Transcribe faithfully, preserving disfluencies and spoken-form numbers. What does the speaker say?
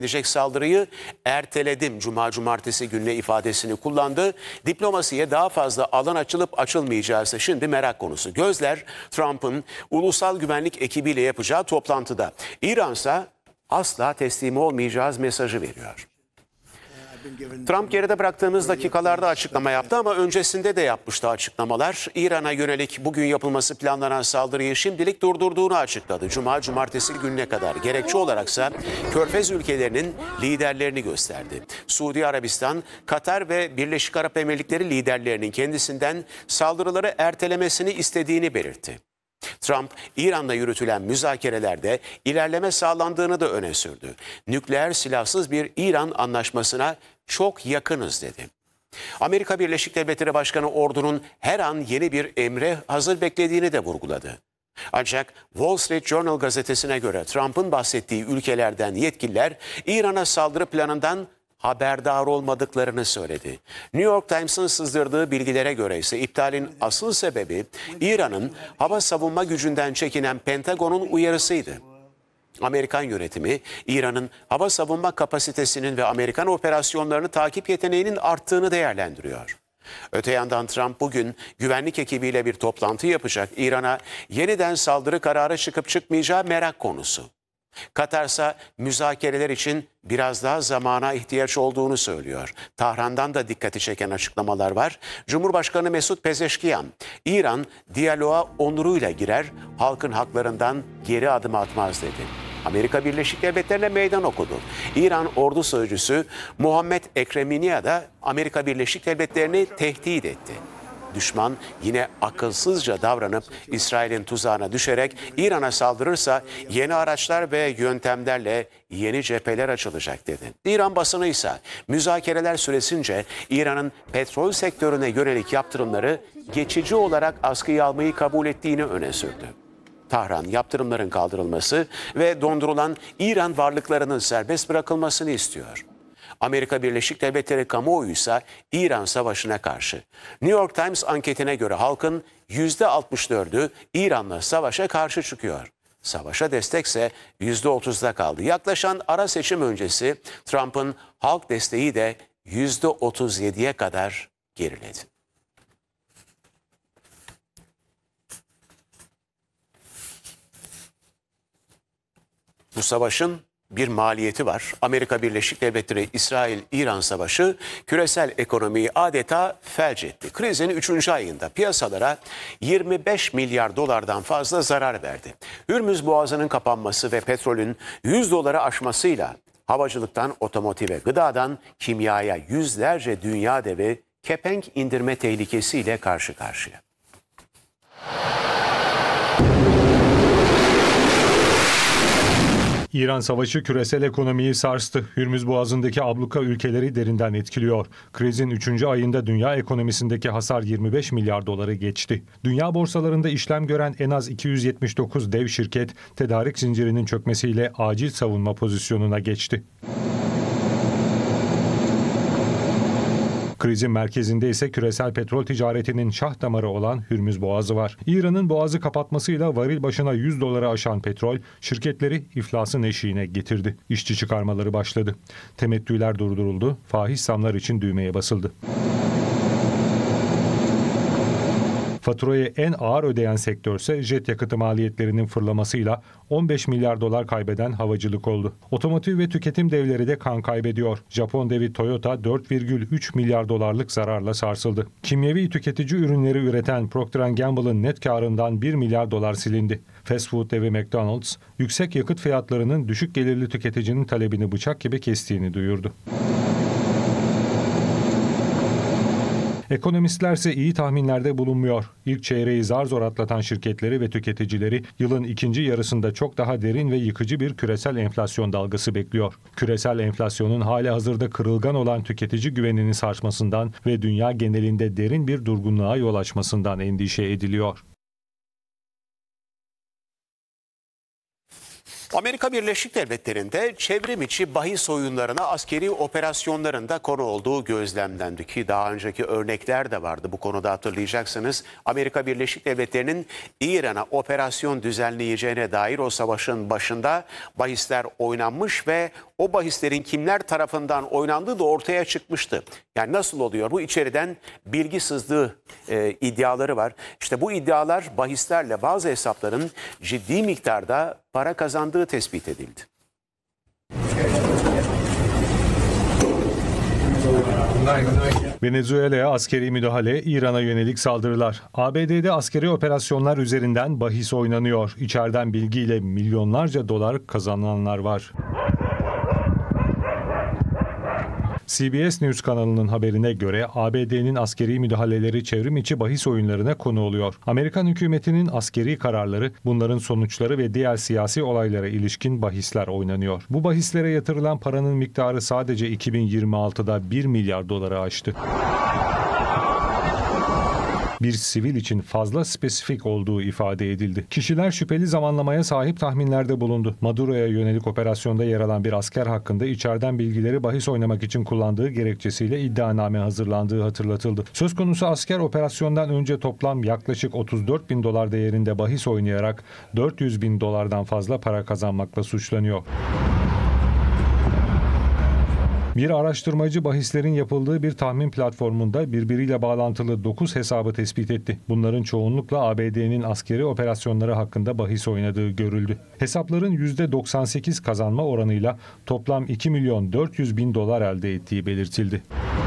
edecek saldırıyı erteledim cuma cumartesi gününe ifadesini kullandı. Diplomasiye daha fazla alan açılıp açılmayacağı ise şimdi merak konusu. Gözler Trump'ın ulusal güvenlik ekibiyle yapacağı toplantıda. İran'sa asla teslim olmayacağız mesajı veriyor. Trump geride bıraktığımız dakikalarda açıklama yaptı ama öncesinde de yapmıştı açıklamalar. İran'a yönelik bugün yapılması planlanan saldırıyı şimdilik durdurduğunu açıkladı. Cuma, cumartesi gününe kadar. Gerekçe olaraksa Körfez ülkelerinin liderlerini gösterdi. Suudi Arabistan, Katar ve Birleşik Arap Emirlikleri liderlerinin kendisinden saldırıları ertelemesini istediğini belirtti. Trump, İran'la yürütülen müzakerelerde ilerleme sağlandığını da öne sürdü. Nükleer silahsız bir İran anlaşmasına çok yakınız dedi. Amerika Birleşik Devletleri Başkanı ordunun her an yeni bir emre hazır beklediğini de vurguladı. Ancak Wall Street Journal gazetesine göre Trump'ın bahsettiği ülkelerden yetkililer İran'a saldırı planından haberdar olmadıklarını söyledi. New York Times'ın sızdırdığı bilgilere göre ise iptalin asıl sebebi İran'ın hava savunma gücünden çekinen Pentagon'un uyarısıydı. Amerikan yönetimi İran'ın hava savunma kapasitesinin ve Amerikan operasyonlarını takip yeteneğinin arttığını değerlendiriyor. Öte yandan Trump bugün güvenlik ekibiyle bir toplantı yapacak. İran'a yeniden saldırı kararı çıkıp çıkmayacağı merak konusu. Katar ise müzakereler için biraz daha zamana ihtiyaç olduğunu söylüyor. Tahran'dan da dikkati çeken açıklamalar var. Cumhurbaşkanı Mesut Pezeşkiyan, İran diyaloğa onuruyla girer, halkın haklarından geri adım atmaz dedi. Amerika Birleşik Devletleri'ne meydan okudu. İran ordu sözcüsü Muhammed Ekreminiya da Amerika Birleşik Devletleri'ni tehdit etti. Düşman yine akılsızca davranıp İsrail'in tuzağına düşerek İran'a saldırırsa yeni araçlar ve yöntemlerle yeni cepheler açılacak dedi. İran basını ise müzakereler süresince İran'ın petrol sektörüne yönelik yaptırımları geçici olarak askıya almayı kabul ettiğini öne sürdü. Tahran yaptırımların kaldırılması ve dondurulan İran varlıklarının serbest bırakılmasını istiyor. Amerika Birleşik Devletleri kamuoyu ise İran savaşına karşı. New York Times anketine göre halkın yüzde altmış dördü İran'la savaşa karşı çıkıyor. Savaşa destekse yüzde otuzda kaldı. Yaklaşan ara seçim öncesi Trump'ın halk desteği de yüzde otuz yediye kadar geriledi. Bu savaşın bir maliyeti var. Amerika Birleşik Devletleri İsrail-İran savaşı küresel ekonomiyi adeta felç etti. Krizin üçüncü ayında piyasalara yirmi beş milyar dolardan fazla zarar verdi. Hürmüz Boğazı'nın kapanması ve petrolün yüz doları aşmasıyla havacılıktan otomotive, gıdadan kimyaya yüzlerce dünya devi kepenk indirme tehlikesiyle karşı karşıya. İran savaşı küresel ekonomiyi sarstı. Hürmüz Boğazı'ndaki abluka ülkeleri derinden etkiliyor. Krizin üçüncü ayında dünya ekonomisindeki hasar yirmi beş milyar doları geçti. Dünya borsalarında işlem gören en az iki yüz yetmiş dokuz dev şirket tedarik zincirinin çökmesiyle acil savunma pozisyonuna geçti. Krizin merkezinde ise küresel petrol ticaretinin şah damarı olan Hürmüz Boğazı var. İran'ın boğazı kapatmasıyla varil başına yüz doları aşan petrol şirketleri iflasın eşiğine getirdi. İşçi çıkarmaları başladı. Temettüler durduruldu. Fahiş zamlar için düğmeye basıldı. Faturayı en ağır ödeyen sektörse jet yakıtı maliyetlerinin fırlamasıyla on beş milyar dolar kaybeden havacılık oldu. Otomotiv ve tüketim devleri de kan kaybediyor. Japon devi Toyota dört virgül üç milyar dolarlık zararla sarsıldı. Kimyevi tüketici ürünleri üreten Procter and Gamble'ın net karından bir milyar dolar silindi. Fast food devi McDonald's, yüksek yakıt fiyatlarının düşük gelirli tüketicinin talebini bıçak gibi kestiğini duyurdu. Ekonomistlerse iyi tahminlerde bulunmuyor. İlk çeyreği zar zor atlatan şirketleri ve tüketicileri yılın ikinci yarısında çok daha derin ve yıkıcı bir küresel enflasyon dalgası bekliyor. Küresel enflasyonun halihazırda kırılgan olan tüketici güvenini sarsmasından ve dünya genelinde derin bir durgunluğa yol açmasından endişe ediliyor. Amerika Birleşik Devletleri'nde çevrim içi bahis oyunlarına askeri operasyonlarında konu olduğu gözlemlendi ki daha önceki örnekler de vardı bu konuda, hatırlayacaksınız. Amerika Birleşik Devletleri'nin İran'a operasyon düzenleyeceğine dair o savaşın başında bahisler oynanmış ve o bahislerin kimler tarafından oynandığı da ortaya çıkmıştı. Yani nasıl oluyor? Bu içeriden bilgi sızdığı e, iddiaları var. İşte bu iddialar bahislerle bazı hesapların ciddi miktarda para kazandığı tespit edildi. Venezuela'ya askeri müdahale, İran'a yönelik saldırılar. A B D'de askeri operasyonlar üzerinden bahis oynanıyor. İçeriden bilgiyle milyonlarca dolar kazananlar var. C B S News kanalının haberine göre A B D'nin askeri müdahaleleri çevrim içi bahis oyunlarına konu oluyor. Amerikan hükümetinin askeri kararları, bunların sonuçları ve diğer siyasi olaylara ilişkin bahisler oynanıyor. Bu bahislere yatırılan paranın miktarı sadece iki bin yirmi altıda bir milyar doları aştı. Bir sivil için fazla spesifik olduğu ifade edildi. Kişiler şüpheli zamanlamaya sahip tahminlerde bulundu. Maduro'ya yönelik operasyonda yer alan bir asker hakkında içeriden bilgileri bahis oynamak için kullandığı gerekçesiyle iddianame hazırlandığı hatırlatıldı. Söz konusu asker operasyondan önce toplam yaklaşık otuz dört bin dolar değerinde bahis oynayarak dört yüz bin dolardan fazla para kazanmakla suçlanıyor. Bir araştırmacı bahislerin yapıldığı bir tahmin platformunda birbiriyle bağlantılı dokuz hesabı tespit etti. Bunların çoğunlukla A B D'nin askeri operasyonları hakkında bahis oynadığı görüldü. Hesapların yüzde doksan sekiz kazanma oranıyla toplam iki milyon dört yüz bin dolar elde ettiği belirtildi.